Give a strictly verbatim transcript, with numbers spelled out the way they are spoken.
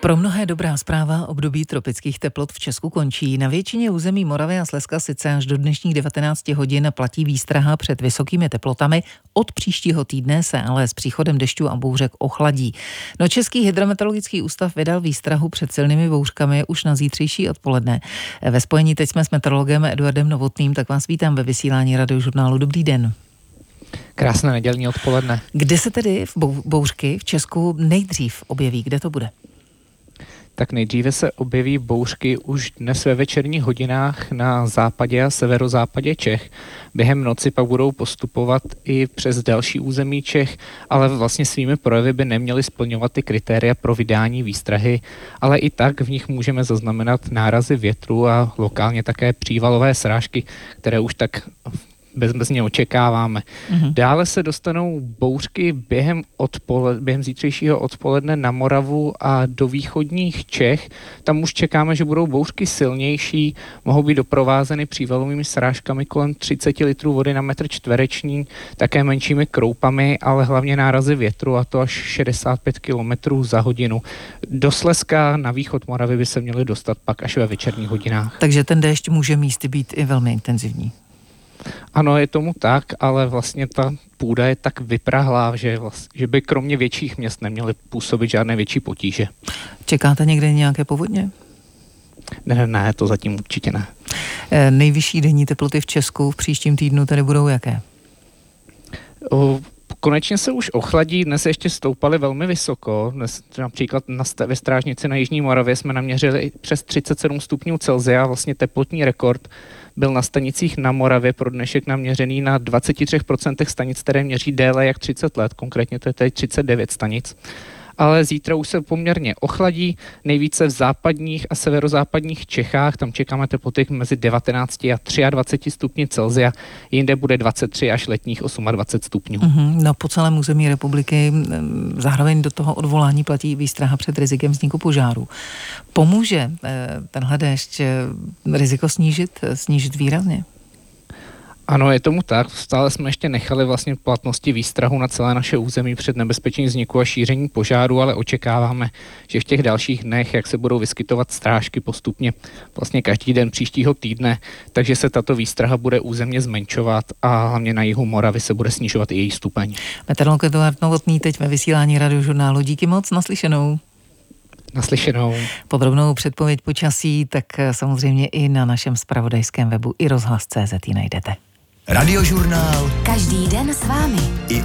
Pro mnohé dobrá zpráva, období tropických teplot v Česku končí. Na většině území Moravy a Slezska sice až do dnešních devatenácti hodin platí výstraha před vysokými teplotami. Od příštího týdne se ale s příchodem dešťů a bouřek ochladí. No, Český hydrometeorologický ústav vydal výstrahu před silnými bouřkami už na zítřejší odpoledne. Ve spojení teď jsme s meteorologem Eduardem Novotným, tak vás vítám ve vysílání Radiožurnálu. Dobrý den. Krásné nedělní odpoledne. Kde se tedy v bouřky v Česku nejdřív objeví? Kde to bude? Tak nejdříve se objeví bouřky už dnes ve večerních hodinách na západě a severozápadě Čech. Během noci pak budou postupovat i přes další území Čech, ale vlastně svými projevy by neměly splňovat ty kritéria pro vydání výstrahy, ale i tak v nich můžeme zaznamenat nárazy větru a lokálně také přívalové srážky, které už tak bezmezně očekáváme. Mm-hmm. Dále se dostanou bouřky během, odpole, během zítřejšího odpoledne na Moravu a do východních Čech. Tam už čekáme, že budou bouřky silnější, mohou být doprovázeny přívalovými srážkami kolem třicet litrů vody na metr čtvereční, také menšími kroupami, ale hlavně nárazy větru, a to až šedesát pět kilometrů za hodinu. Do Slezska na východ Moravy by se měly dostat pak až ve večerních hodinách. Takže ten déšť může místy být i velmi intenzivní. Ano, je tomu tak, ale vlastně ta půda je tak vyprahlá, že, vlastně, že by kromě větších měst neměly působit žádné větší potíže. Čekáte někde nějaké povodně? Ne, ne, to zatím určitě ne. E, nejvyšší denní teploty v Česku v příštím týdnu tedy budou jaké? O, konečně se už ochladí, dnes ještě stoupaly velmi vysoko. Dnes například na, ve Strážnici na Jižní Moravě jsme naměřili přes třicet sedm stupňů Celsia, vlastně teplotní rekord byl na stanicích na Moravě pro dnešek naměřený na dvacet tři procent stanic, které měří déle jak třicet let, konkrétně to je tady třicet devět stanic. Ale zítra už se poměrně ochladí, nejvíce v západních a severozápadních Čechách, tam čekáme teploty mezi devatenáct a dvacet tři stupni Celsia, jinde bude dvacet tři až letních dvacet osm stupňů. Mm-hmm. No, po celém území republiky zároveň do toho odvolání platí výstraha před rizikem vzniku požáru. Pomůže tenhle déšť riziko snížit, snížit výrazně? Ano, je tomu tak. Stále jsme ještě nechali vlastně platnosti výstrahu na celé naše území před nebezpečím vzniku a šíření požáru, ale očekáváme, že v těch dalších dnech, jak se budou vyskytovat strážky postupně vlastně každý den příštího týdne, takže se tato výstraha bude územně zmenšovat a hlavně na jihu Moravy se bude snižovat i její stupeň. Meteorolog Eduard Novotný teď ve vysílání Radiožurnálu. Díky moc, naslyšenou. Naslyšenou. Podrobnou předpověď počasí, tak samozřejmě i na našem zpravodajském webu i rozhlas tečka cé zet ji najdete. Radiožurnál. Každý den s vámi. I